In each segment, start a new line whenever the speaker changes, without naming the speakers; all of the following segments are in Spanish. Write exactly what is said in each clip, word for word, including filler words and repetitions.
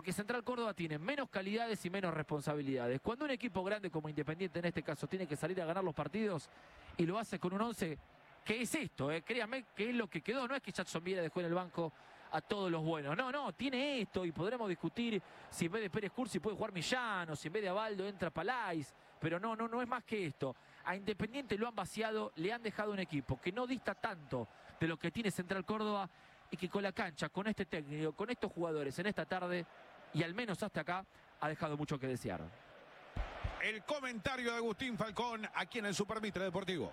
Porque Central Córdoba tiene menos calidades y menos responsabilidades. Cuando un equipo grande como Independiente en este caso tiene que salir a ganar los partidos y lo hace con un once, que es esto, eh, créanme que es lo que quedó, no es que Jackson Viera dejó en el banco a todos los buenos, no, no, tiene esto y podremos discutir si en vez de Pérez Cursi puede jugar Millán o si en vez de Abaldo entra Palais, pero no, no, no es más que esto. A Independiente lo han vaciado, le han dejado un equipo que no dista tanto de lo que tiene Central Córdoba y que con la cancha, con este técnico, con estos jugadores en esta tarde y al menos hasta acá ha dejado mucho que desear.
El comentario de Agustín Falcón aquí en el Super Mitre Deportivo.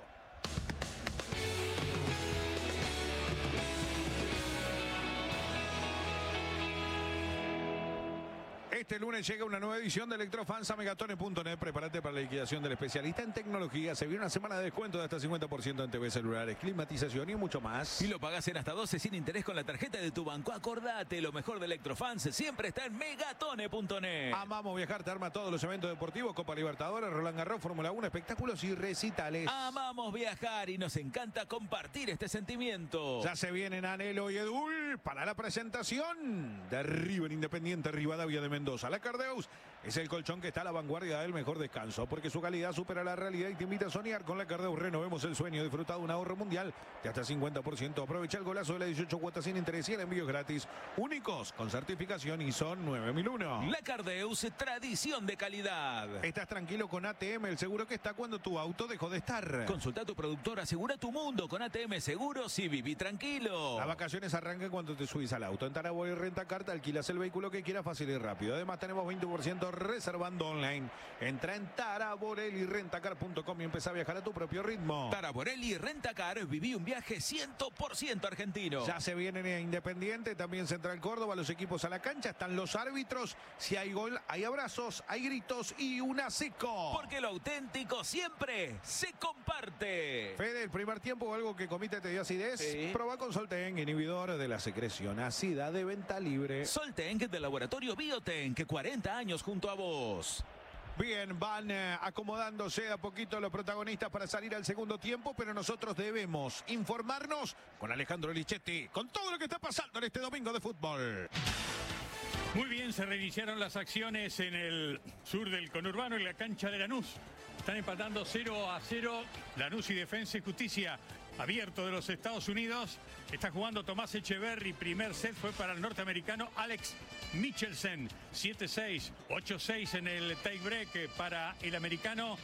Este lunes llega una nueva edición de Electrofans a megatone punto net. Prepárate para la liquidación del especialista en tecnología. Se viene una semana de descuento de hasta cincuenta por ciento en T V celulares, climatización y mucho más.
Y lo pagás en hasta doce sin interés con la tarjeta de tu banco. Acordate, lo mejor de Electrofans siempre está en megatone punto net.
Amamos Viajar, te arma todos los eventos deportivos, Copa Libertadores, Roland Garros, Fórmula uno, espectáculos y recitales.
Amamos viajar y nos encanta compartir este sentimiento.
Ya se vienen Anhelo y Edul para la presentación de River Independiente Rivadavia de Mendoza. La Cardeus es el colchón que está a la vanguardia del mejor descanso, porque su calidad supera la realidad y te invita a soñar. Con la Cardeus renovemos el sueño, disfruta de un ahorro mundial de hasta cincuenta por ciento. Aprovecha el golazo de las dieciocho cuotas sin interés y el envío es gratis, únicos con certificación y son nueve mil uno.
La Cardeus, tradición de calidad.
Estás tranquilo con A T M, el seguro que está cuando tu auto dejó de estar.
Consulta a tu productor, asegura tu mundo con A T M Seguros y viví tranquilo.
Las vacaciones arrancan cuando te subís al auto. En Taraborelli Renta Car te alquilas el vehículo que quieras fácil y rápido. Además tenemos veinte por ciento reservando online. Entra en taraborelli rentacar punto com y empieza a viajar a tu propio ritmo.
Taraborelli Rentacar, viví un viaje cien por ciento argentino.
Ya se vienen a Independiente, también Central Córdoba, los equipos a la cancha, están los árbitros. Si hay gol, hay abrazos, hay gritos y una seco.
Porque lo auténtico siempre se comparte.
Fede, el primer tiempo, algo que comite te dio acidez.
Sí.
Proba con Solten, inhibidor de la secreción ácida de venta libre.
Solten del laboratorio Bioten, que cuarenta años junto a vos.
Bien, van eh, acomodándose a poquito los protagonistas para salir al segundo tiempo, pero nosotros debemos informarnos con Alejandro Lichetti, con todo lo que está pasando en este domingo de fútbol.
Muy bien, se reiniciaron las acciones en el sur del conurbano, en la cancha de Lanús. Están empatando cero a cero Lanús y Defensa y Justicia. Abierto de los Estados Unidos. Está jugando Tomás Echeverry. Primer set fue para el norteamericano Alex Michelsen. siete seis, ocho seis en el tie break para el americano.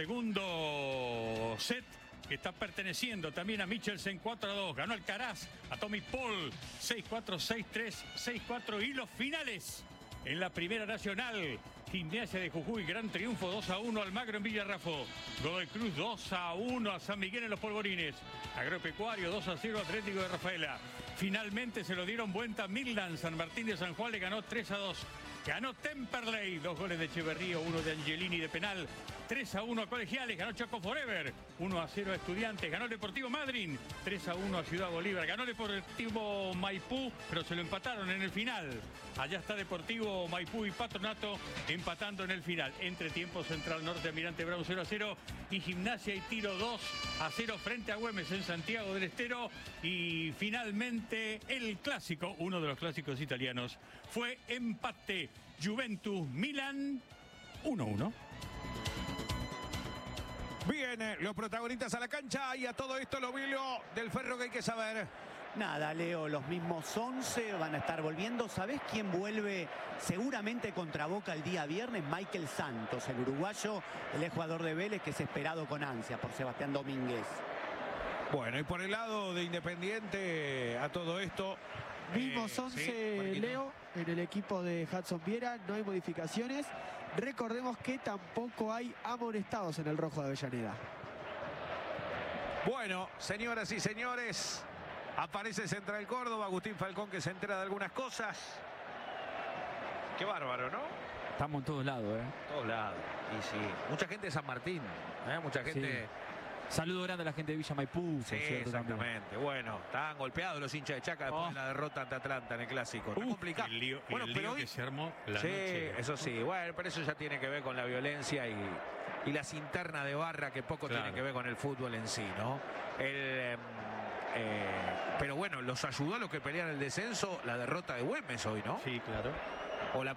Segundo set que está perteneciendo también a Michelsen. Cuatro a dos. Ganó Alcaraz a Tommy Paul. seis cuatro, seis tres, seis cuatro. Y los finales en la Primera Nacional. Gimnasia de Jujuy, gran triunfo, dos a uno Almagro en Villarrafo. Godoy Cruz dos a uno a San Miguel en los Polvorines. Agropecuario dos a cero Atlético de Rafaela. Finalmente se lo dieron vuelta Midland. San Martín de San Juan le ganó tres a dos. Ganó Temperley, dos goles de Echeverría, uno de Angelini de penal. tres a uno a Colegiales, ganó Chaco Forever. uno a cero a Estudiantes, ganó el Deportivo Madryn. tres a uno a Ciudad Bolívar, ganó el Deportivo Maipú, pero se lo empataron en el final. Allá está Deportivo Maipú y Patronato empatando en el final. Entre tiempo Central Norte, Almirante Brown cero a cero y Gimnasia y Tiro dos a cero frente a Güemes en Santiago del Estero. Y finalmente el clásico, uno de los clásicos italianos, fue empate. Juventus Milan uno a uno.
Bien, eh, los protagonistas a la cancha y a todo esto lo vilo del Ferro que hay que saber.
Nada, Leo, los mismos once van a estar volviendo. ¿Sabés quién vuelve seguramente contra Boca el día viernes? Michael Santos, el uruguayo, el ex jugador de Vélez que es esperado con ansia por Sebastián Domínguez.
Bueno, y por el lado de Independiente a todo esto...
Mismos
eh,
once,
sí,
Leo, en el equipo de Hudson Viera, no hay modificaciones. Recordemos que tampoco hay amonestados en el rojo de Avellaneda.
Bueno, señoras y señores, aparece Central Córdoba, Agustín Falcón que se entera de algunas cosas. Qué bárbaro, ¿no?
Estamos en todos lados, ¿eh?
Todos lados. Y sí, mucha gente de San Martín, ¿eh? Mucha gente...
Sí. Saludo grande a la gente de Villa Maipú.
Sí,
cierto,
exactamente.
También.
Bueno, estaban golpeados los hinchas de Chaca después
Oh.
de la derrota ante Atlanta en el Clásico. Está
Uf,
complicado.
el lío,
bueno,
el
pero
lío
hoy...
que se armó la
sí,
noche.
eso sí. Bueno, pero eso ya tiene que ver con la violencia y, y las internas de barra que poco
Claro.
tienen que ver con el fútbol en sí, ¿no? El, eh, eh, pero bueno, los ayudó a los que pelean el descenso la derrota de Güemes hoy, ¿no?
Sí, claro.